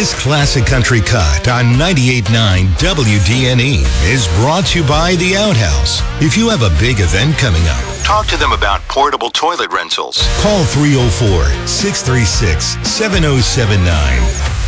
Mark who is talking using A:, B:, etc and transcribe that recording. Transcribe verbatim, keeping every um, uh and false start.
A: This classic country cut on ninety-eight point nine W D N E is brought to you by The Outhouse. If you have a big event coming up, talk to them about portable toilet rentals. Call three oh four, six three six, seven oh seven nine.